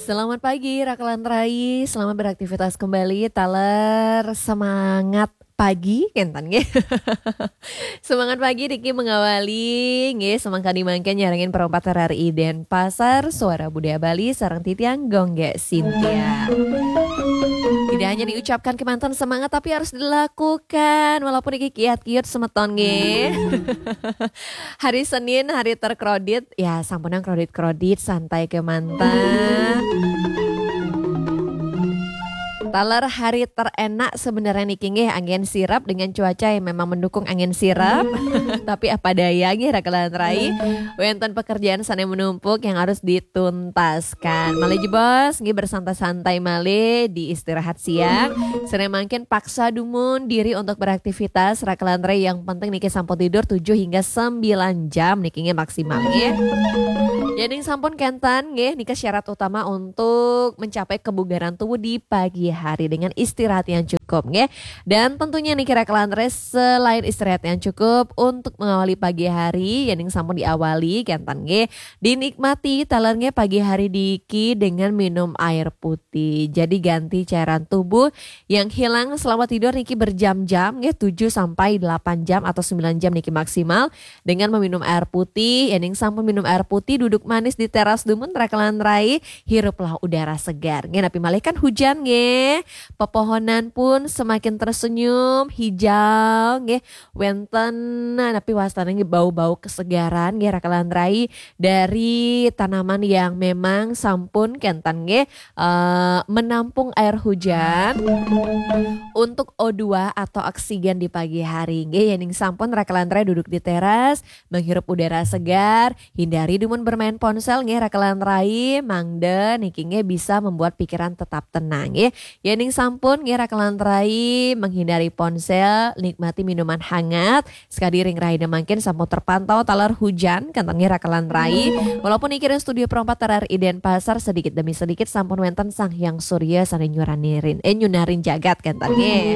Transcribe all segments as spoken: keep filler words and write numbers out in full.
Selamat pagi Rakalan Rai, selamat beraktivitas kembali. Taler semangat pagi kentan nge. Semangat pagi Diki mengawali nge semangka dimangke nyarengin perempat R R I Denpasar, Suara Budaya Bali sareng titiang Gongge Cynthia. Tidak hanya diucapkan kemantan semangat tapi harus dilakukan walaupun iki kiat-kiat semeton nge. Hari Senin hari terkredit ya sampunan kredit-kredit santai kemantan. Taler hari terenak sebenarnya niki nggih angin sirap dengan cuaca yang memang mendukung angin sirap. Tapi apa daya nggih Rakalan Rai, wonten pekerjaan sana menumpuk yang harus dituntaskan. Malih bos nggih bersantai-santai malih di istirahat siang. Sana mungkin paksa dumun diri untuk beraktivitas Rakalan Rai, yang penting niki sampun tidur tujuh hingga sembilan jam niki nggih maksimal nggih. Jadi sampun kentan nggih nika syarat utama untuk mencapai kebugaran tubuh di pagi hari dengan istirahat yang cukup nggih. Dan tentunya nih Rakalan Rai selain istirahat yang cukup untuk mengawali pagi hari yang sampun diawali kentan nggih dinikmati talernya pagi hari diki dengan minum air putih. Jadi ganti cairan tubuh yang hilang selama tidur niki berjam-jam nggih tujuh sampai delapan jam atau sembilan jam niki maksimal dengan meminum air putih. Yang sampun minum air putih duduk manis di teras dumun Rakalan Rai, hiruplah udara segar nggih. Napi malih kan hujan nggih, pepohonan pun semakin tersenyum hijau nggih, wenten napi wastana nggih bau-bau kesegaran nggih Rakalan Rai dari tanaman yang memang sampun kentan nggih uh, menampung air hujan untuk O dua atau oksigen di pagi hari nggih. Yang sampun Rakalan Rai duduk di teras menghirup udara segar, hindari dumun bermain ponsel nggih Rakalan Rai, mangde niki nggih bisa membuat pikiran tetap tenang nggih. Yening sampun nggih Rakalan Rai menghindari ponsel, nikmati minuman hangat. Sekali ring raina mangkin sampun terpantau talar hujan kantong nggih Rakalan Rai. Walaupun ikirin studio perempat R R I Denpasar sedikit demi sedikit sampun wenten Sang Hyang Surya sane nyuranirin eh nyunarin jagat kantong nggih.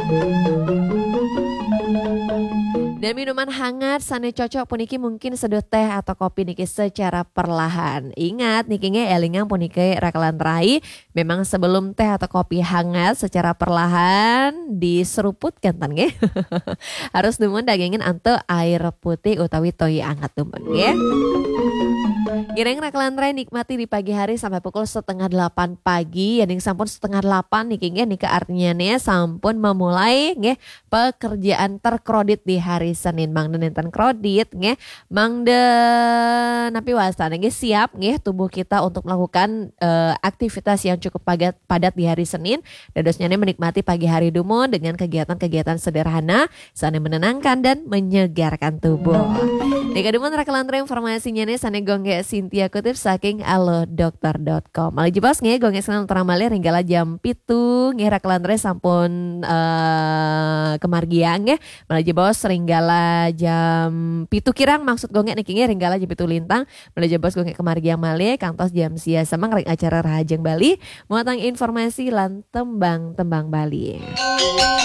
Dan minuman hangat sane cocok puniki mungkin sedot teh atau kopi niki secara perlahan. Ingat niki nge elingan puniki Rakalan Rai memang sebelum teh atau kopi hangat secara perlahan diseruput kentan nge. Harus dumun dagingin ante air putih utawi toyi anget dumun nge. Gireng Rakalan Rai nikmati di pagi hari sampai pukul setengah delapan pagi. Yang sampun setengah delapan niki nge nika artinya nih sampun memulai nge pekerjaan terkredit di hari Senin. Mangde nenten kredit nge mangde napi wastana nge siap nge tubuh kita untuk melakukan uh, aktivitas yang cukup padat padat di hari Senin. Dadosnya nih menikmati pagi hari dumun dengan kegiatan-kegiatan sederhana sane menenangkan dan menyegarkan tubuh. Nika dumun Rakalan Rai informasinya nih sane Gongge Cynthia kutip saking alodokter dot com. Malih jebos nge Gongge senang teramalih ringgala jam pitu nge Rakalan Rai sampun uh, kemargiang nge. Malih jebos ringgala jam pitu kirang maksud Gongge niki nge ringgala jam pitu lintang. Malih jebos Gongge kemargiang malih kantos jam sia semang rek acara Rahajeng Bali muatang informasi lan tembang-tembang Bali.